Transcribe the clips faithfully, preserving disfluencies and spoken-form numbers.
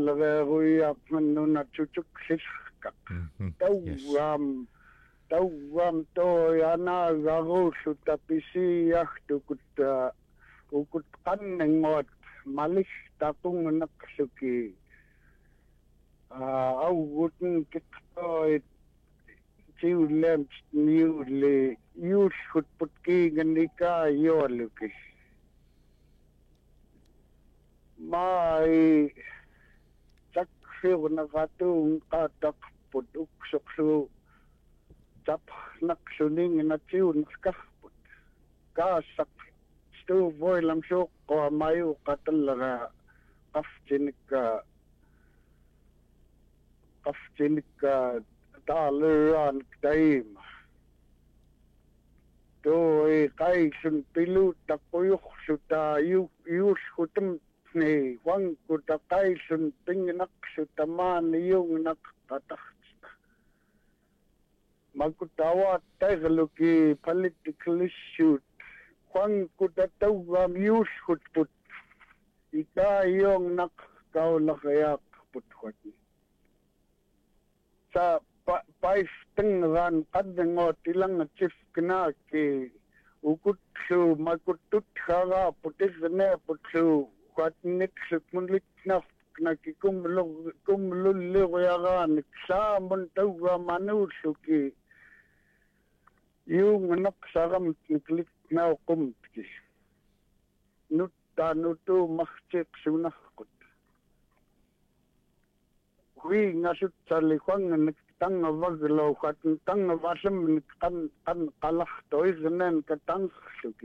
leruia mannuna tutukliskak tauam tauam toyana garusu tapisiahtukut ukut kannengot malih tapungnaksuki augutin kitoi tiulem niule yushut putki ganika yoluki mai takfir nagatung katak putuk suksu tap naksuning natiu nakaput kasak stu voilam sok ko mayu katalaga kaftinika kaftinika daluran taim toi kaisun pilu takuyuk suta yu yus kutum ni wang kuta kaisun pingnak sutaman yung nakatah magkutawa tayo ki political issue wang kuta tawam yus kutput ika yung nakakaulakayak putkwati sa pa paistingran kadngo tilang chief kna ki ukut su magkutut kara putis ne putsu kwatnik sukmunlik na nakikumlo kumlulli yagan sa mon tawa manusuki yung naksaram niklik na kumtki nutta nutu mahchik sunakut hui ngasut salikwang tang waglo kat tang wasam kan kan kalah toy zenen katang suki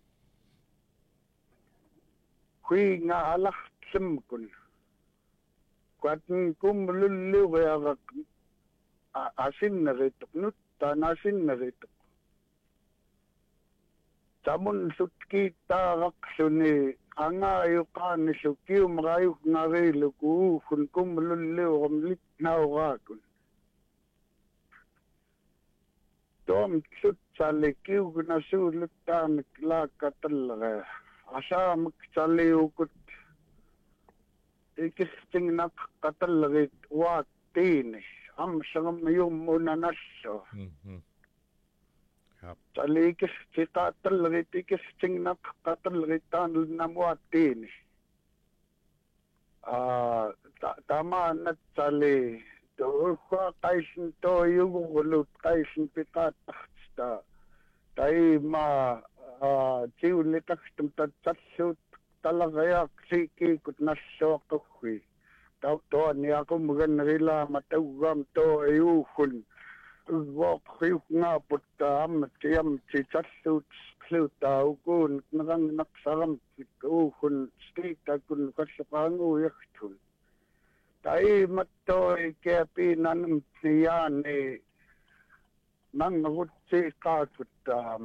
hui nga alah simkun kwatin kumlulli yagan asin na retuk nutta nasin na retuk Tamun sutki tarak suni anga yukan sukiu merayu ngari luku kun kum lulli omlit naurakun. Tom sut sali kiu guna su lutan kla katalga. Asa mak sali ukut ikis tingnak katalga wa tini. Am sangam yung muna naso. Talikis kita talrit ikis tingnak katalritan namuatin. Ah tama nat sali to ko kaisin to yung ulut kaisin pitat sta tay ma tiulitak tumtat tatsut talagayak siki kut naso kokwi. Tau to ni ako magan rila matawam to ayuhun. Walk nga puta am tiam ti chatsut kluta ukun nang naksaram ukun strita kun kasapangu yaktul tai mattoy kepi nanam tiyane nang nagutsi ka puta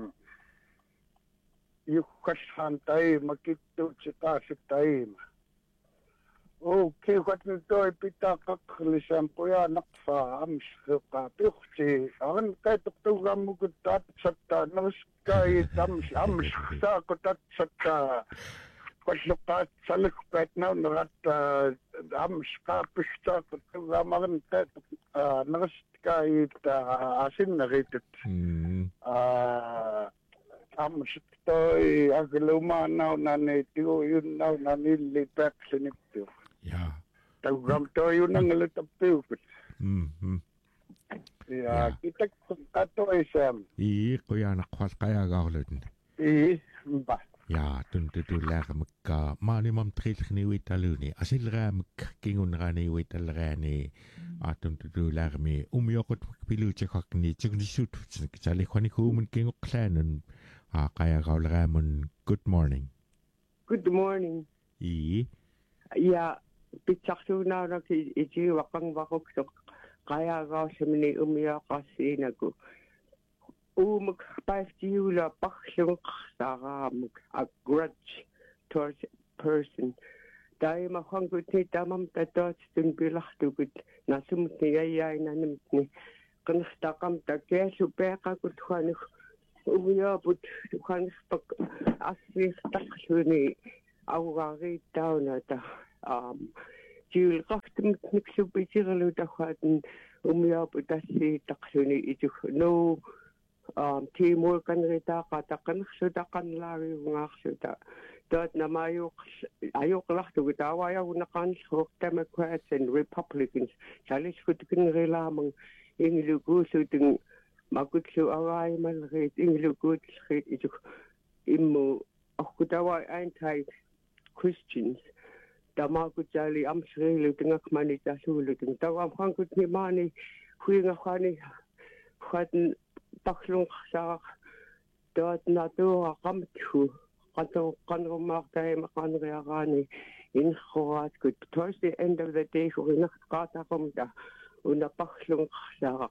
yukashan tai makittu chita sitai Okay, what we do pita kaklisam puya nakfa amska piuchi agan kay tuktugan mo kutat satta namaskay am amska kutat satta kwaslukat salukpet na narat amska pista tuktugan magan kay namaskay asin na ritet ah amstoy agluma na nani tiyo yun na nanili pek sinipto Ja. Tawag to yun ang latapil. Mhm. Ja, kita kato ay Sam. I kuya nakwal kaya gawlun. I ba. Ja, tun tu tu lag mak mani mam tril ni witaluni. Asil ra mak kingun ra ni wital ra ni. Atun tu tu lag mi umyokot pilu chekak ni chekni shoot. Chali kwani ku mun kingu klanen. Ah kaya gawla mun good morning. Good morning. I Ja, pitsaksuna na ki iti wakang wakok so kaya ga semini umya kasi nagu um pastiula paksyong sara a grudge towards person dai ma hangut ni tamam tatot tun bilahtu gut nasumut ni ayay nanim ni kanastakam take supeka gut khani umya but khani pak asli taksuni awari tauna ta um jiul qaftum niksupitirlu takhatan umiapu tassi taqsuni ituk no um teamwork kan rita qataqan khsuta qanlaari ungaarsuta dort namayu ayuk lahtu gitawa ya unakan Democrats and Republicans chalis kutkin relamang inglugu suting magutsu awai malret inglugu khit ituk immu akutawa anti Christians tamaku jali am srelu tengak mani tasulu teng tawam khangkut ni mani huinga khani khaten pakhlung sa dort na to qamthu qato qanro martai maqanriagani in khoat kut towards the end of the day huinga qata qomda una pakhlung sa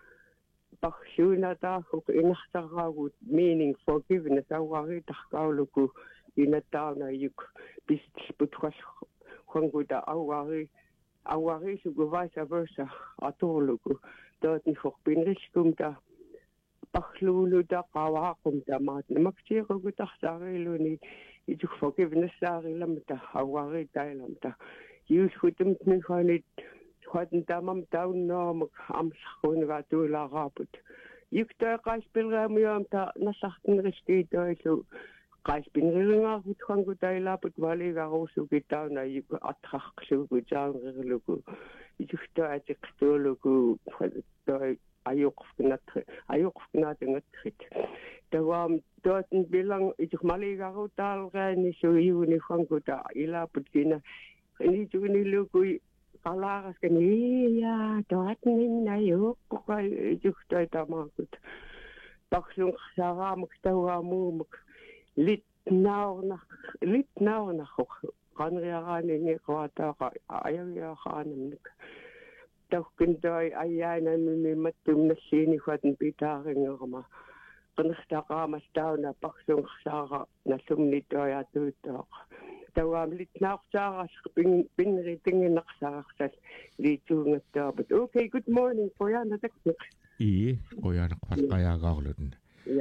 pakhluna ta huk inahtarawut meaning forgiveness awari tahkauluku inatauna yuk bis putwas khonguda awari awari sugu vice versa atoluku dort ni khopinriskumta pakhluluda qawaaqumta maat maktiirugu tahsaariluni ituk forgiveness saarilamta awari tailamta yushutum tnikhani khadn tamam taunnoom amskhunga tuulaaqaaput yukta qaispilraamuyamta nassartinristiitoilu qaispinrilungaarut khangutailaput valigaruusukitauna yuk atrarqsugu taanrirlugu yukta atiqtuulugu toi ayuqfnatri ayuqfnatingatrit tawam doten bilang ituk maligarutaalraani suyuni khanguta ilaput kina ini tunilugu kalaras kan iya doten ayuk kai yukta tamakut pakslung saramuk tawamuk lit nauna lit nauna qanriarani ni qawataqa ayawyaaqaanamnik tawkindoi ayana mimi mattum nassini khatn pitaaringerma qanrtaqaamas tauna pakslung sara nassumni toya tuuttoq tawam lit naaqtaaras pin pinri tinginaqsaraqsal liituungattaaput okay good morning poyana taknik i poyana qalqayaagaarlutun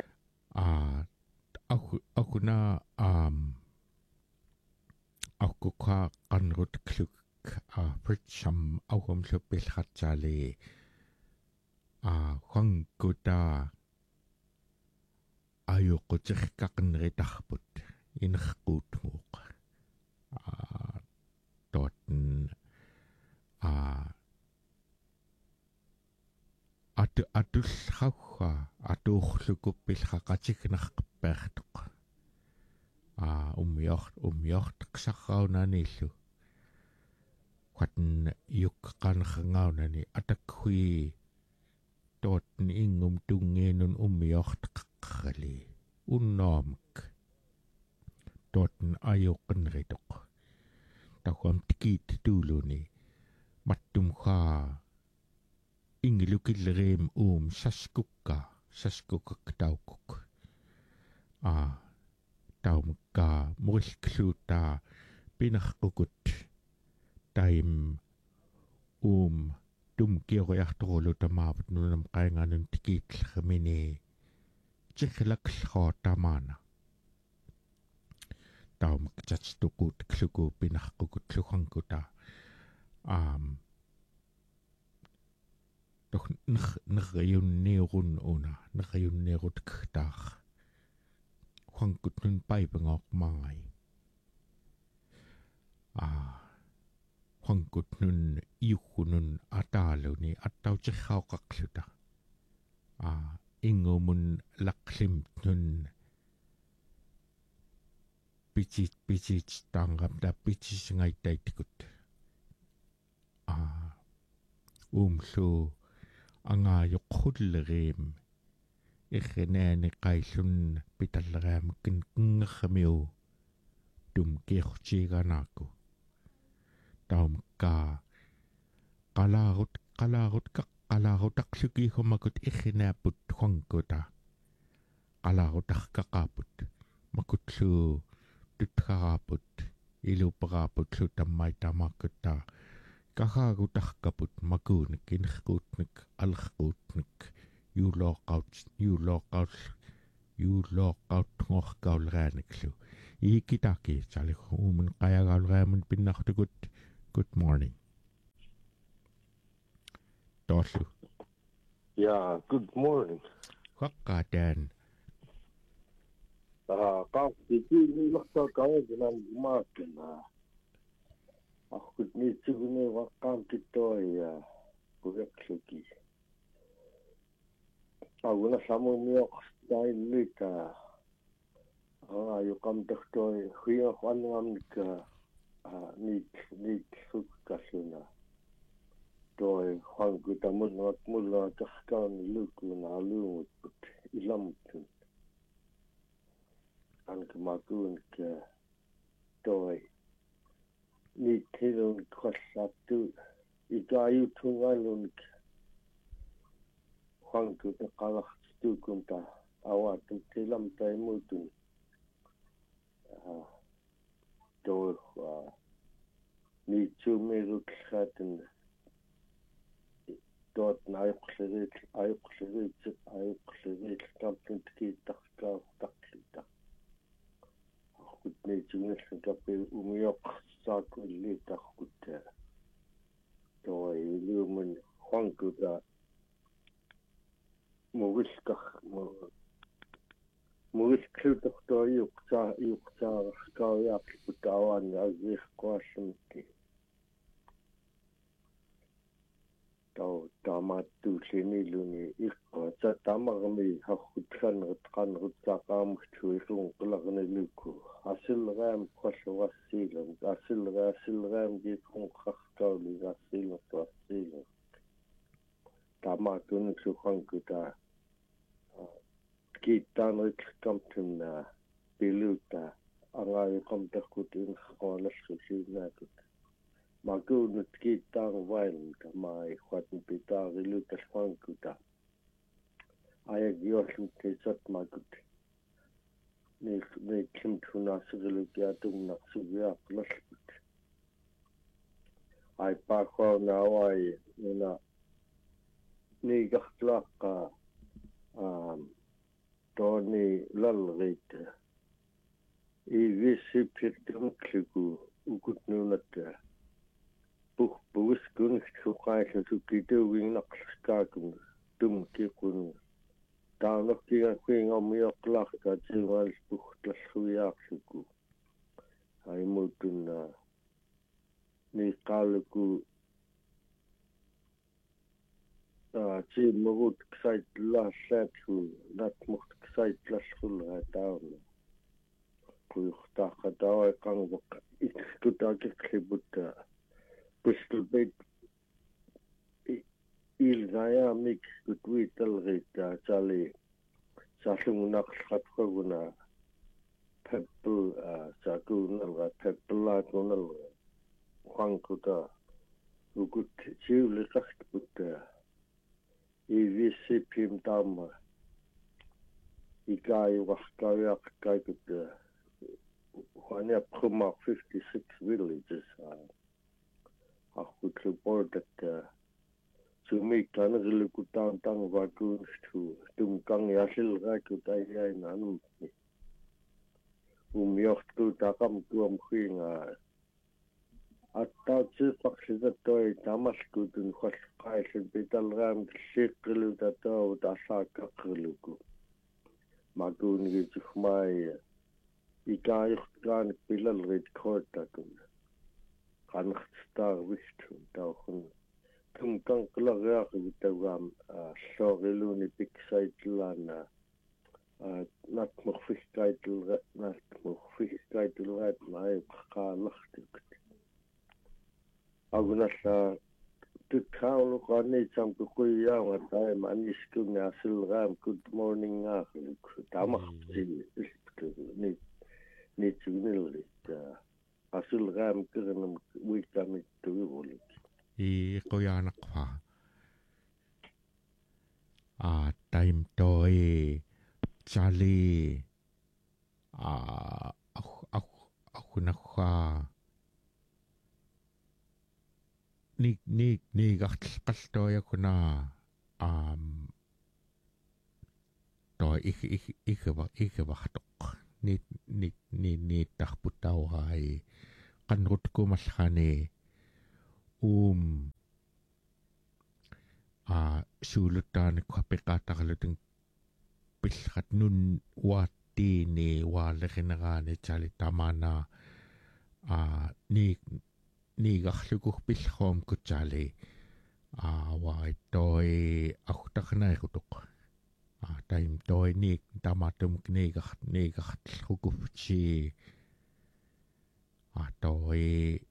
ah aku aku na um aku ka qanrut kluk a percham auhom lupil khatsali a khangkuta ayuqutiqqaqnritarbut inerquutmuuq a totten a atu atullrauga atuurlukuppil qaqatignerqpertuq a ummiort ummiorteqsarraunanillu qatn yuqqanerrangaunani atakhui totten ingum tungeenun ummiorteqqarali unnoomuk totten ayoqqenrituq taqam tikit tuuluni mattum kha ingilukillerim um saskukka saskukak taukuk a taumka murilkluuta pinarqukut taim um tum kioriartorulu tamaavut nunam qainganun tikiitlermini tiklakllro tamana taum tatstuqut kluku pinarqukut luhankuta um doch nerjunneerun una nerjunneerut ktaar huankut nun paipengok mangai ah huankut nun iuhunun ataaluni attautirrauqaqluta ah ingumun laqlim nun pichit pichit tangam da pichisingaitaitikut ah umlu anga yoqullerim irneani qaillun pitalleramkin ngermiu tum kiirchiganaaku taumka qalarut qalarut qalarutaqluki humakut irnaaput huankuta qalarutarqaqaaput makutlu tutqaraaput iluuparaaput lu tammai tamakutta kahagutarqaput makuunik inerquutnik alerquutnik yuulooqqaut yuulooqqaut yuulooqqautngorkaulraaniklu iikitaki salihuumun qayagaulraamun pinnartukut Good morning. Tossu. Yeah, good morning. Kakka Dan. Ah, kaksi kiinnostaa kauan maakena. Aku ni tsugune wakanki toi ja kureksuki. Aguna samu mio stain lika. Ah, jo kam toi huia wanamika. Ah, ni ni sukkasuna. Toi hanku tamun mulla tahkan lukuna luut ilamtun. Anke makuun ke toi ni tilun kwassattu ikayu tungalun hanku te qalaqtu kunta awatun tilam tai mutun toi ni tumiruk khaten dort nayqlirit ayqlirit ayqlirit kampun kitakka taklita kutni tungal kape umiyok sakulli takkutta toi lumun hankuta mugiska mugiskluta toi yukta yukta kayak kutawan azih kwasimki tau tamattu siniluni ikko ta tamarmi hakkutsan qanrut taqaamtu isun qulaqniluku asilraam qaswassilan asilra asilraam jikun qaqqauli asilra asilra tamatun suhankuta kiittanrit kamtuna piluta angai qamtaqutin qawlassusiinaakut makunut kiittaan vain mai khatun pitariluta hankuta ayak yoslute sat makut ne ne kimtuna sirulukia tumna subia plasut ai pakho nawai na ni gahtlaqa um toni lalrit i visi pirtum kliku ukutnunata buh buskun suqaisa sukituwing naqskakun tumkikun taanokkiga kuingomioqlarka tiwals buhtlassuiaarsuku aimutunna ni qalku ah timurut ksait lassatsu natmurt ksait lassulra tauna kuiqtaqa tawa qangvaq iskutakiqlibutta Pustelbet ilgaya mix kutwitalrita tali salungunaqlqatqaguna pepple sakunalga pepplakunalga hankuta ukut siuliqartputta ivisipim tamma ikayuqarkaviaqkaikutta hania prima fifty-six villages aku report that sumi kan relikutan tang vakus tu tumkang yasil rakutai ai nanum umyocht tu takam tuam khinga atta tsi paksida toi tamas kutun khos qaisen bital ram siklu ta to ta saka khluku makun gi tsmai ikayucht kan pilal rit khota kun qanqstar wistun taukhun tumkang qlagyaaqi tawam soriluni piksaitlana natmurfiskaitlra natmurfiskaitlrat mai qaallartuk agunassa tuthaulu qani chamku kuyaanga tai maniskunga silram good morning aqluk tamarti ni ni tsunillit asilram kirnam wikamit tuulik i qoyanaqfa a time toi chali a akhunakha ni ni ni gaqaltoya kuna um toi ik ik ik ik wachtok ni ni ni ni tahputau hai qanrutku malkhani um a suulutaan qapiqaataqalutun pillrat nun waattiini waalerineraani tali tamana a ni niigarlukuh pillroom kutsaali a wai toi ahtaqnairutuq a taim toi ni tamatum kniigar niigarlukufchi a toi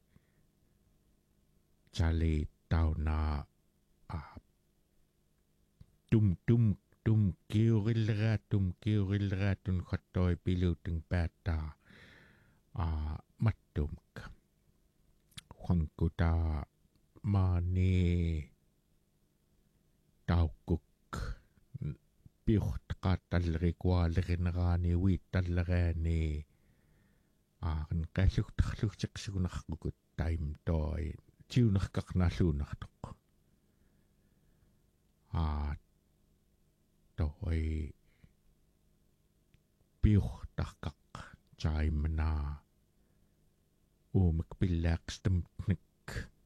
tali tauna a tum tum tum kiurilleraat tum kiurilleraatun qattoi pilutun päättää a mattumk huankuta maani taukkuk piuhtqaatallerikuaalerineraani uittallereani aarin qallugtarlugtiqsugunarqukut taim toi tiunerqaqnaalluunartoq aa toi piuhtarqaq taimna uumak pillaaqstamtnik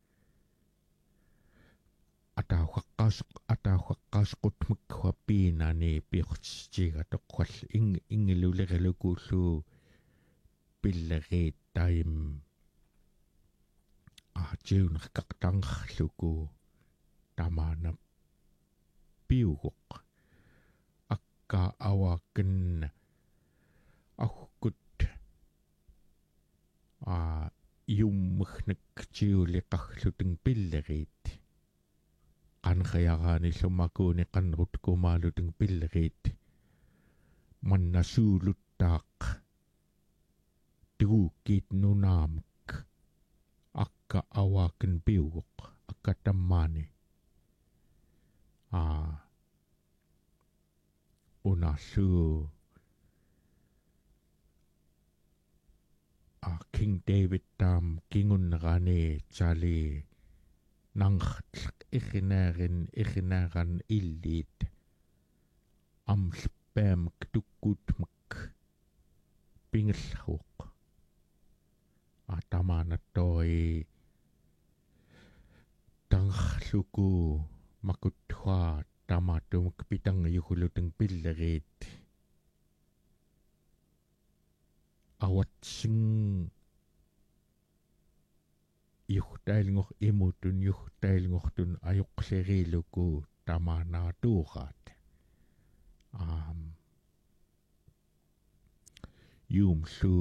atauhaqqaus atauhaqqausqutmakwa piinani piuhtistiga toqqal ing ingilulerelukullu pilleriit taim aatiunerqaqtangarluku tamana piuguq akka awaken ahkut a yummgnak tiuliqarlutun pilleriit qanriaraani lumakuuni qanrutkumaalutun pilleriit mannasuuluttaaq tuukkiit nunaamak akka awaken piuguq akka tammaani a unallu a King David tam kingunnerani tali nangartlaq irinaarin irinaaran illiit amlpaamak tukkutmak pingellruq a tamana toi tangarluku makuttua tamaatumak pitangayuhulutang pilleriit awatsing yuhtailngor imutun yuhtailngortun ajuqleriluku tamanaatuuraat um yumlu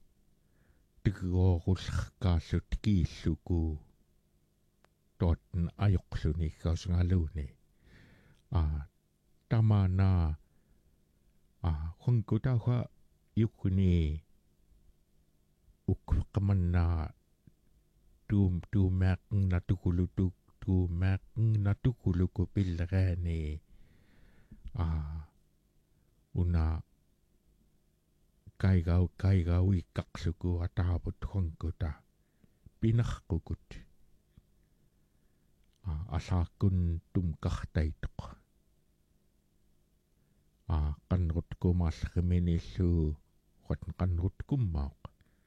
tigorullerkaallut kiilluku totten ajuqluni kausngaluuni a tamana a hunkutauha yukuni ukqamanna tuum tuumaaqn natukulutuk tuumaaqn natukuluku pilleraani a una kaigau kaigau iqqaqluku ataaput hunkuta pinarqukut a asaakun tumqartaituq a qanrutkumaalleriminillu qat qanrutkummauq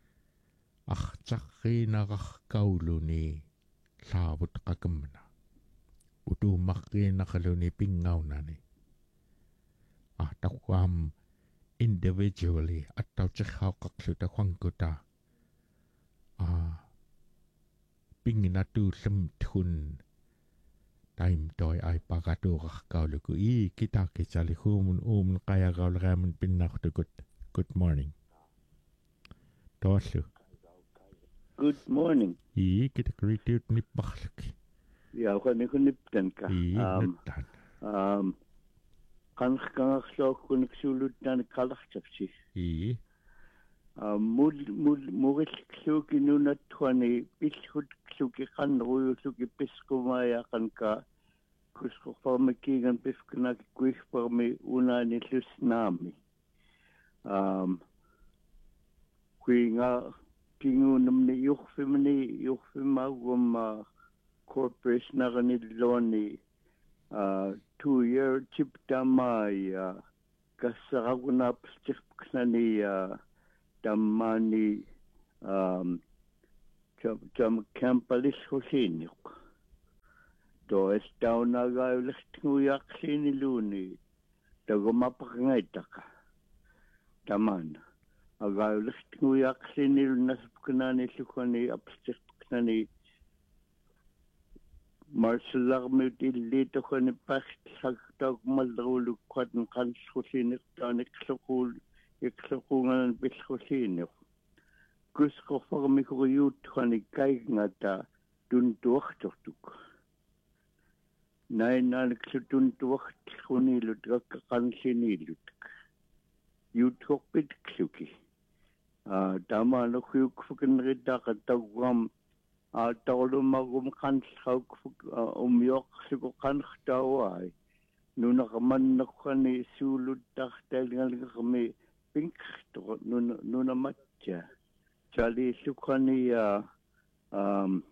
artarriinararkauluni laavut qakamna utuummarriinaqaluni pingaunani a taqwaam individually attautirrauqqarluta huankuta a pinginatuullam thun taim toi ai pagatuurarkauluku I kitaakitsali huumun uumun qayagaulraamun pinnartukut good morning toallu Good morning. I kitakriitiut nipparluk Ja, kan ik niptanka. I nuttaan Um qanrkangarluakkunik suulutnaani qalartapsi. I mul mul murillukluki nunattuani pillhutkluki qanruyulluki pisqumaayaqanka kusqorparmakiigan pifkanaki kuigparmi unaani llusnaami. Um kuinga kingunamni yuqfimni yuqfimagumma corporationarani loani uh two year chip tamaya kasaragunapstirpknani uh tammani um jam jam campalis hosiniuk to estauna gaulechtuyaksini luni tagumapakngaitaka tamana agaulechtuyaksini lunasuknani sukani abstiknani marsalarmut illito khani paxt sagtag malrulu khatn kan hosinik tanik sukul iksukungan bilhosinik kusko formikuyut khani kaigngata tuntuartortuk Nein, nein, ich tun durch Khunilut, Kanchinilut. You talk bit kluki. Ah, Dama no Huk fucking Ridaka Tawam, Ah, Tolumagum Kans Hauk um York Sukokan Tawai. Nunakaman Nakani Sulut Dachtel me Pink Nuna Matcha. Charlie Sukani, um,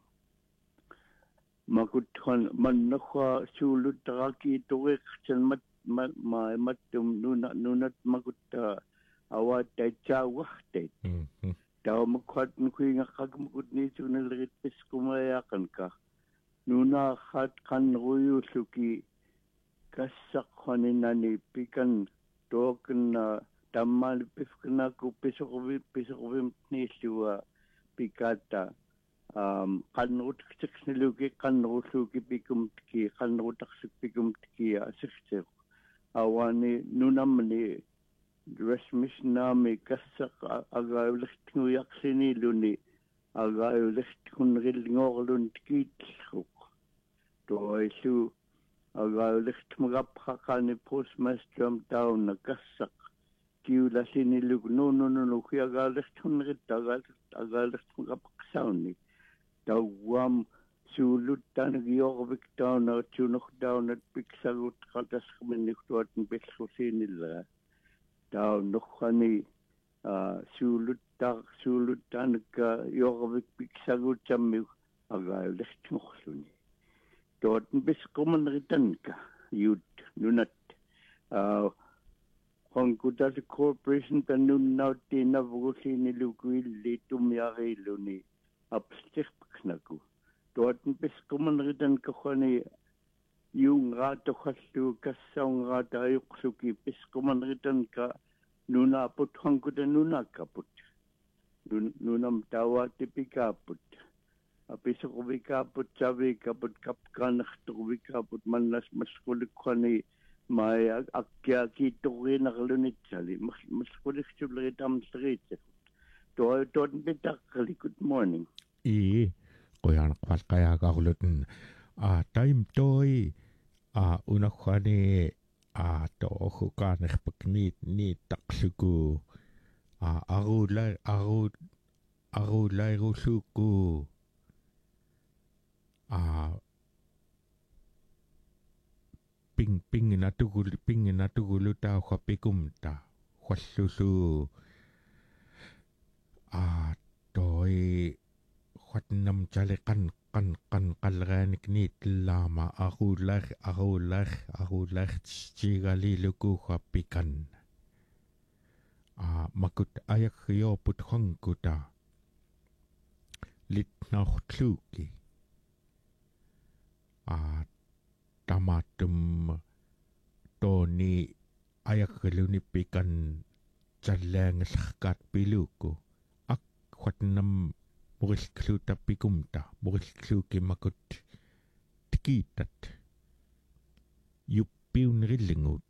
Makuthan Manakha Sulu Taki Torek Mat Mat Matum Nuna Nunat Makuta Awa Tacha Wahte. Taumakat Queen Hagmut National Piskumayakanka. Nuna Hat Kan Ruyu Suki Kasakhaninani Pikan Token Tamal Pifkanaku Pisovi Pisovim Nisua Pikata. Um, kanrut teknologi kanrut lugi bikum tiki kanrut taksik bikum tiki asik awani nunamni resmis nami kasak aga ulikhtu yaksini luni aga ulikhtu ngorlun tiki tshuk to isu aga ulikhtu magapakani postmaster down na kasak kiula sini lug no no no no aga ulikhtu ngitagal aga ulikhtu magapaksauni Tawam sulut tan giorvik down or tunok down at Pixagut Katas Minikot and Bixosinilla. Down Nohani sulut dark sulut tan Yorvik Pixagut Jamil Agal Lechmochsuni. Dorten Biscoman Ritanka, Yut Nunat. Hongutas Corporation Tanun Nauti Navosini Luguili Tumiari Luni. Abstig knaku. Dorten biskuman ridan kakhani yung rato khastu kasang rata yuksuki biskuman ridan ka nuna put hangkuda nuna kaput. Nunam tawa tipi kaput. Apisok kaput sabi kaput kapkan khtu kaput manas maskulik khani mai akya ki tuwi nakalunit sali maskulik chubli tam street. To dorten bitakali good morning. I koyan kwal kaya kakulutun a time toy a unakhani a to khukan khpaknit ni taksuku a arula arul arula rusuku a ping ping na tugul ping na tuguluta khapikumta khwassusu a toy Khatnam chale kan kan kan kalranik ni lama ahulah ahulah ahulah chigali luku khapikan a makut ayak yo put khangkuta lit na khluki a tamatum toni ayak luni pikan chalang sakat piluku ak khatnam Muris klu tapi kumta, muris klu ke makut tikitat. Yupiun rillingut.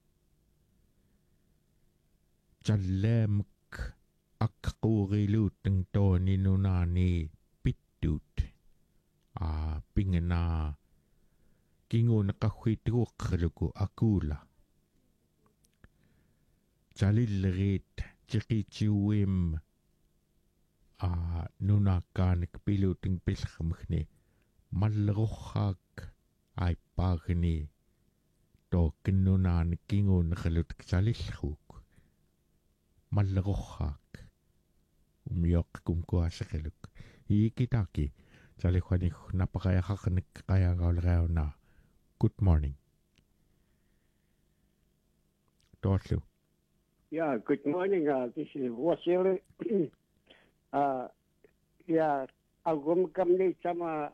Jallemk akkurilut ng toni nunani pitut. Ah, pingena kingo nakakhwitruk luku akula. Jalilrit chikichiwim. Ah, nuna kanik piluting pilkhamkhni malrokhak ay pagni to kinuna kingo nakalut ksalishuk malrokhak umyok kumkuha sa kiluk hikitaki salikhwani napakaya kakanik kaya kaulraw na good morning Torsu. Yeah, good morning. Uh, this is Wasili. Uh, yeah, agum kamni sama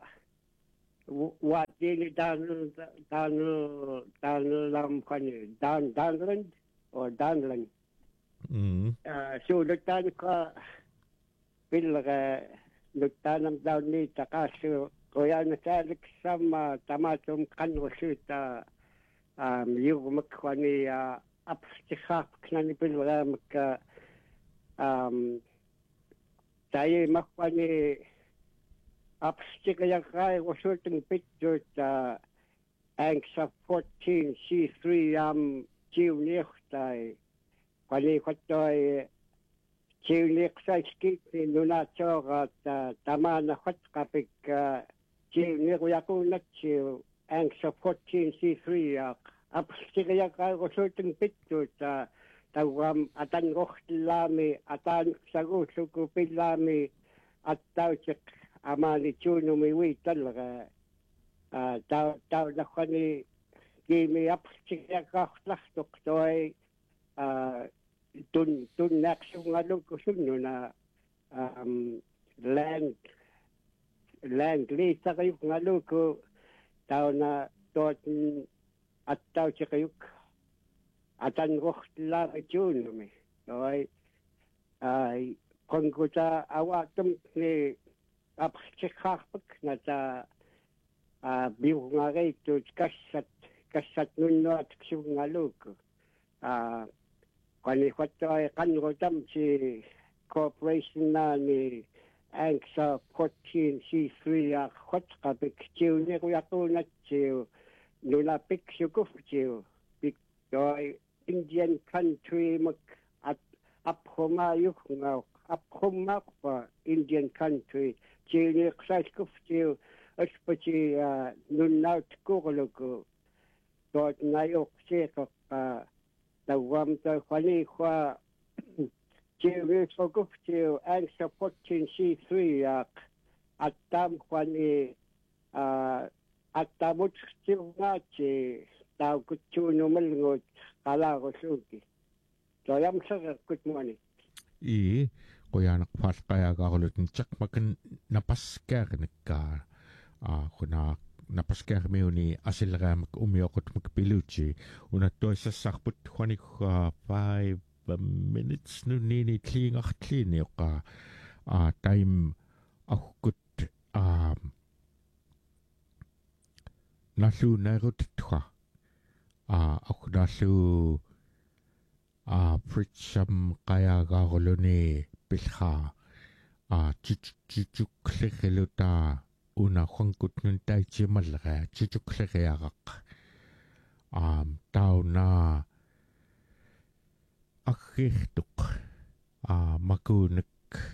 watini dan dan dan lam kani dan danland or danland mm so lutan ka pilga lutan dawn ni takaso koyan salik sama tamatum kanwasuta um yung makwani apstikha knani pilga mak um tayo makwani apstika yakay wasulting picture ta angsa fourteen C three um jiwnik tay kwani kwatoy jiwnik sa skit ni nuna choga ta tamana kwat kapik jiwnik yakunat jiw angsa fourteen C three yak apstika yakay wasulting picture ta tawam atan rohtlami atan sagusuku pilami at tawchik amani chuno mi wi talaga ah taw taw na khani ki mi apsik ya khlah tok toy ah tun tun naksu ngalo ko sunno na um land land li sa kayo ngalo ko taw na tot at taw chikayuk atan rohtla chuno mi toy ay konguta awatum ni apstikharpek na ta a biungare to kasat kasat nunno at ksungaluk a kwani kwatoy kanrotam si corporation na ni angsa fourteen C three a khot kapik chiu ni ko yakuna chiu nula pik sukuf chiu pik toy Indian country mak at aphoma yuk ngau aphoma pa Indian country Chile xaskuf chiu aspachi nunnaut kuguluku dort nayok chekok tawam ta khani khwa Chile xaskuf chiu angsa fourteen C three atam khani atamut chiu ngachi taw kuchuno malngot kala ko suki so yam sa good morning i koyanak falkaya galutin chak makan napaskernekka a kuna napaskernmeuni asilram umiokot makpiluchi una toisa sakput khani five minutes nu nini klingach klinioka a time akut a nasu narut twa a akunasu a pritsam kaya garolone pilha a chichuklegeluta una khangkut nun tai chimalra chichuklegearak am tauna akhirtuk a makunek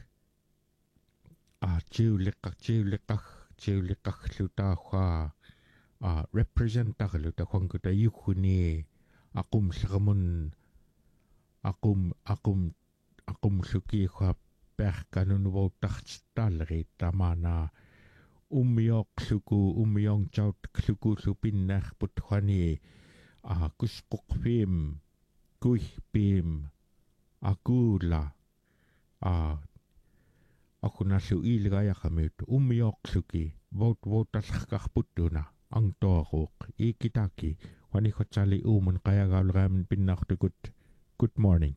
a chiulikak chiulikak chiulikak luta kha a representaluta khangkuta yukhuni akum sramun akum akum akum suki kha perkanun votachtalri tamana umiok suku umiong chaut suku supinnar putkhani a kusqoqfim kuihpim akula a akunasu ilgaya khamit umiok suki vot votalkhkarputuna angtoruq ikitaki wani khotsali umun qayagalram pinnartukut. Good morning.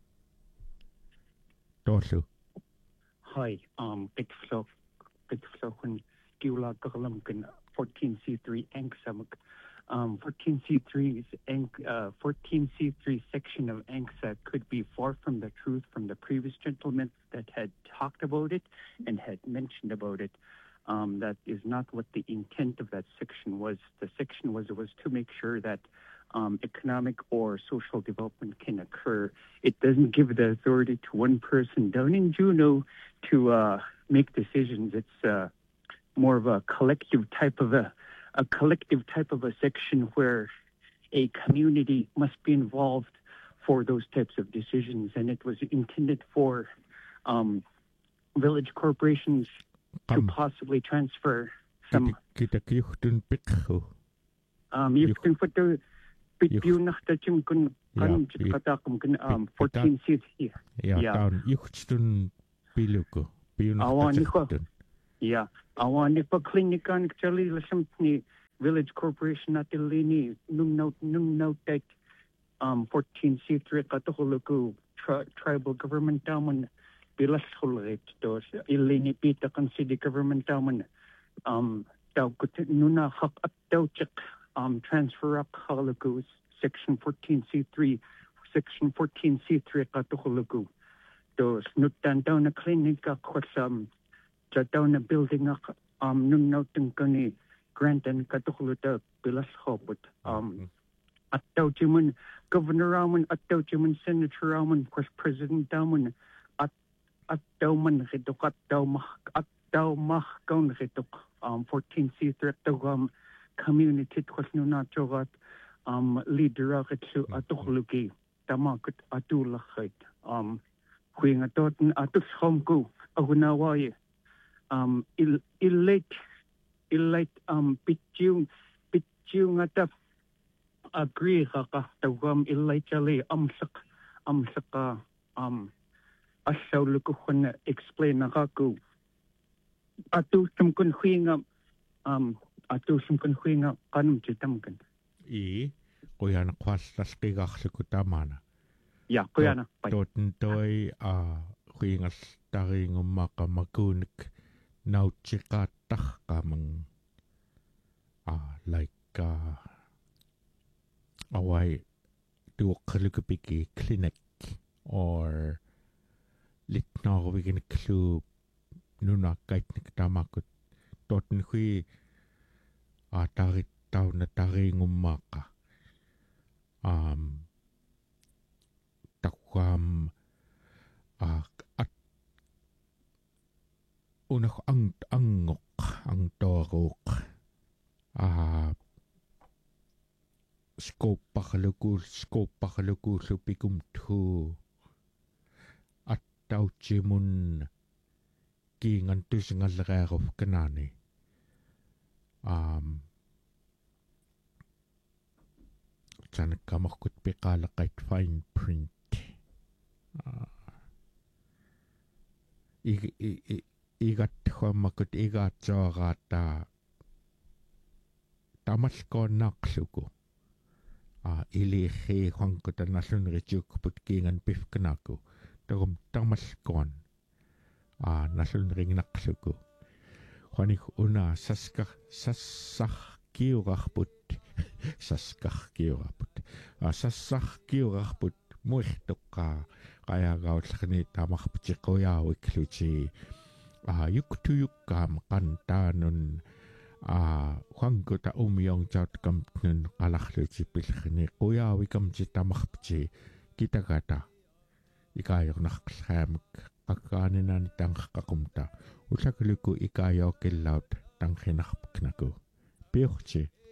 Dorsu. Hi, um, Bitflow, Bitflow, when Gula Galamkin, fourteen C three Anksamuk, um, fourteen C three's uh, fourteen C three section of ANCSA could be far from the truth from the previous gentleman that had talked about it and had mentioned about it. Um, that is not what the intent of that section was. The section was was to make sure that um, economic or social development can occur. It doesn't give the authority to one person down in Juneau to uh, make decisions. It's uh, more of a collective type of a a collective type of a section where a community must be involved for those types of decisions, and it was intended for um, village corporations to possibly transfer some. Um, you can put the you nach dat you can kan katakum kan um fourteen seats here. Ja, dan juchtstun piluko. Awan ko. Yeah. Awani pa klinikan actually lasam ni Village Corporation natilini nung note nung note that um fourteen C three katuhuluku tri tribal government taman bilas hulit dos ilini pita kan city government taman um daw kut nuna hak at daw check um transfer up huluku section fourteen C three section fourteen C three katuhuluku dos nutan daw na klinika kwasam sa daw na building ak um nung note kani grant and katuhuluta bilas hobut um at daw jimun Governor Raman at daw jimun Senator Raman kwas President Daman at at daw man ritok at daw mah at daw mah kaun ritok um fourteen C three daw um community kwas nuna jogat um leader at su atuhlugi tamakot atulakit um huing atot atus homku agunaway um il ilate ilate um pitjung pitjung atap agree ka tawam ilate amsak amsaka um asaw luko kun explain nakaku atu sumkun huinga um atu sumkun huinga kanum chitamkan i kuya na kwastas kigaksiko tamana ya kuya na toten toy a huinga staring umaka makunik nautsikatah kamang ah like uh, away to kalukapiki clinic or litna we can clue nuna kaitnik tamakut toten hui a tarit tau na taring umaka um takwam a at unak ang angok ang torok a scope pakalukur scope pakalukur supikum tu at tau jimun kingan tu singal rerov kanani um sana kamakut pikala kait fine print uh, i i i igat makut igat jorata tamas ko naksuko a ili he hangko ta nasun rejuk put kingan pif kanako tagum tamas kon a nasun ring naksuko Hanik una saska sassah kiurahput saskah kiurahput a sassah kiurahput muihtukka kaya gautlakni tamakputikoya wikluchi a yuktuyukkam kantanun a hangko ta umyong chat kamtnun kalakluchi pilkhni kuya wikam chitamakpchi kitakata ikayok nakslhamak kakaninan tang kakumta usakluku ikayo killaut tang hinakpknaku piuchi